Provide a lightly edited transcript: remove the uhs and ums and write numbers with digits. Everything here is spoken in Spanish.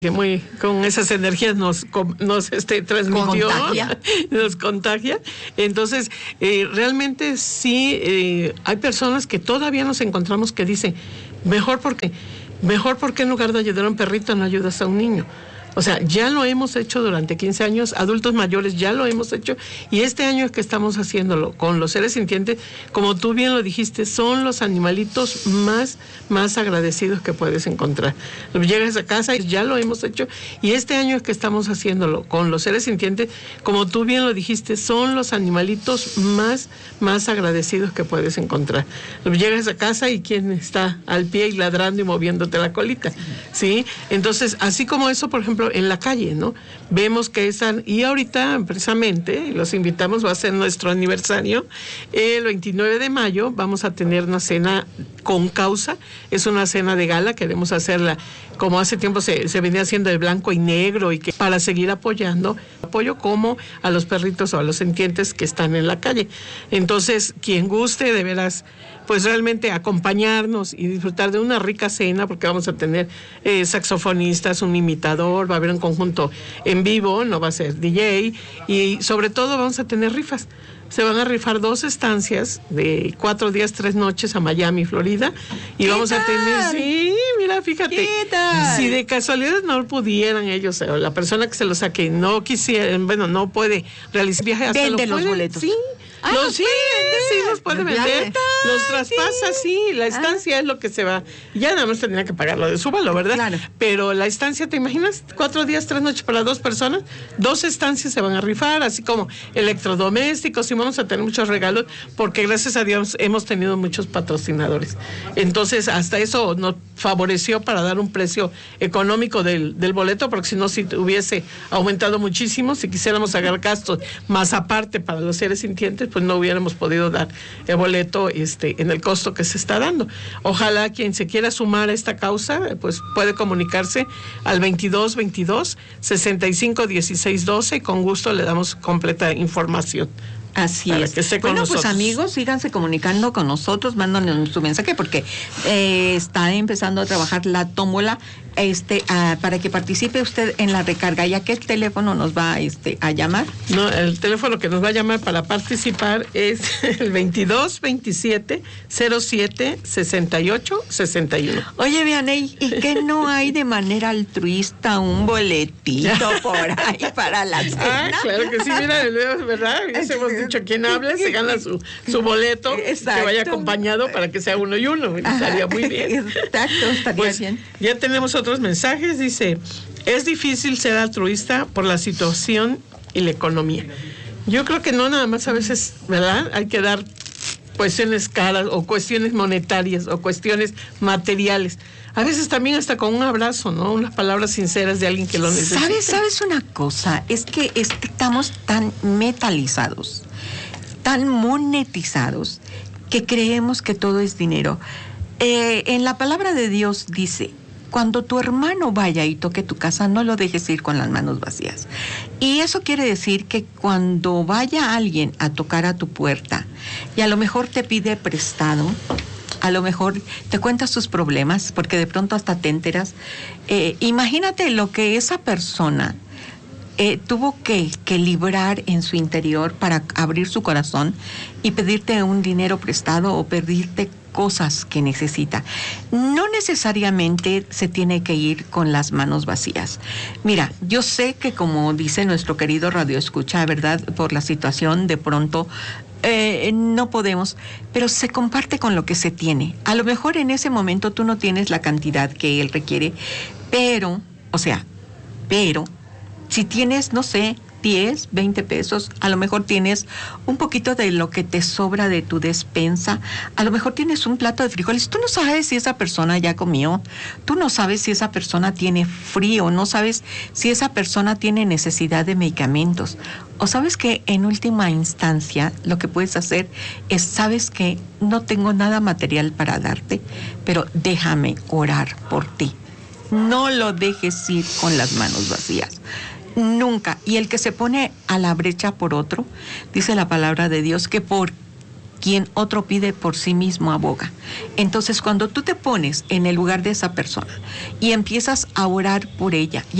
que muy con esas energías nos transmitió, nos contagia. Entonces, realmente sí, hay personas que todavía nos encontramos que dicen, mejor porque en lugar de ayudar a un perrito no ayudas a un niño. O sea, ya lo hemos hecho durante 15 años, adultos mayores ya lo hemos hecho, y este año es que estamos haciéndolo con los seres sintientes, como tú bien lo dijiste, son los animalitos más agradecidos que puedes encontrar. Llegas a casa y ya lo hemos hecho, y este año es que estamos haciéndolo con los seres sintientes, como tú bien lo dijiste, son los animalitos más agradecidos que puedes encontrar. Llegas a casa y ¿quién está al pie y ladrando y moviéndote la colita? ¿Sí? Entonces, así como eso, por ejemplo, en la calle, ¿no? Vemos que están, y ahorita precisamente los invitamos, va a ser nuestro aniversario, el 29 de mayo vamos a tener una cena con causa, es una cena de gala, queremos hacerla como hace tiempo se venía haciendo de blanco y negro, y que para seguir apoyo como a los perritos o a los sintientes que están en la calle. Entonces, quien guste de veras, pues realmente acompañarnos y disfrutar de una rica cena, porque vamos a tener saxofonistas, un imitador, va a haber un conjunto en vivo, no va a ser DJ, y sobre todo vamos a tener rifas. Se van a rifar 2 estancias de 4 días, 3 noches a Miami, Florida, y vamos a tener, sí, mira, fíjate, si de casualidad no pudieran ellos, o la persona que se lo saque, no quisiera, bueno, no puede realizar viaje, hasta vende los boletos. Sí. Sí, los puede vender, los traspasa, sí, la estancia es lo que se va, ya nada más tendría que pagarlo de súbalo, ¿verdad? Claro. Pero la estancia, ¿te imaginas? 4 días, 3 noches para 2 personas, 2 estancias se van a rifar, así como electrodomésticos, y vamos a tener muchos regalos, porque gracias a Dios hemos tenido muchos patrocinadores. Entonces, hasta eso nos favoreció para dar un precio económico del boleto, porque si no, si hubiese aumentado muchísimo, si quisiéramos sacar gastos más aparte para los seres sintientes, pues no hubiéramos podido dar el boleto en el costo que se está dando. Ojalá quien se quiera sumar a esta causa, pues puede comunicarse al 2222-651612, y con gusto le damos completa información. Así es. Bueno, pues amigos, síganse comunicando con nosotros, mándanos su mensaje, porque está empezando a trabajar la tómbola para que participe usted en la recarga. ¿Y a qué teléfono nos va a llamar? No, el teléfono que nos va a llamar para participar es el 2227-07-68-61. Oye, Vianey, ¿y qué no hay de manera altruista un boletito por ahí para la cena? Claro que sí, mira, ¿verdad? Hemos dicho, quien hable se gana su boleto. Exacto. Que vaya acompañado para que sea uno y uno. Estaría muy bien. Exacto, estaría bien. Ya tenemos otros mensajes. Dice, es difícil ser altruista por la situación y la economía. Yo creo que no nada más a veces, ¿verdad? Hay que dar cuestiones caras o cuestiones monetarias o cuestiones materiales. A veces también hasta con un abrazo, ¿no? Unas palabras sinceras de alguien que lo necesita. ¿Sabes una cosa? Es que estamos tan metalizados, tan monetizados, que creemos que todo es dinero. En la palabra de Dios dice, cuando tu hermano vaya y toque tu casa, no lo dejes ir con las manos vacías. Y eso quiere decir que cuando vaya alguien a tocar a tu puerta y a lo mejor te pide prestado, a lo mejor te cuentas tus problemas, porque de pronto hasta te enteras, imagínate lo que esa persona tuvo que librar en su interior para abrir su corazón y pedirte un dinero prestado o pedirte cosas que necesita. No necesariamente se tiene que ir con las manos vacías. Mira, yo sé que, como dice nuestro querido Radio Escucha, ¿verdad? Por la situación de pronto no podemos, pero se comparte con lo que se tiene. A lo mejor en ese momento tú no tienes la cantidad que él requiere, pero si tienes, no sé, 10, 20 pesos, a lo mejor tienes un poquito de lo que te sobra de tu despensa, a lo mejor tienes un plato de frijoles, tú no sabes si esa persona ya comió, tú no sabes si esa persona tiene frío, no sabes si esa persona tiene necesidad de medicamentos, o sabes que en última instancia lo que puedes hacer es, sabes que no tengo nada material para darte, pero déjame orar por ti. No lo dejes ir con las manos vacías. Nunca. Y el que se pone a la brecha por otro, dice la palabra de Dios, que por quien otro pide por sí mismo aboga. Entonces, cuando tú te pones en el lugar de esa persona y empiezas a orar por ella, y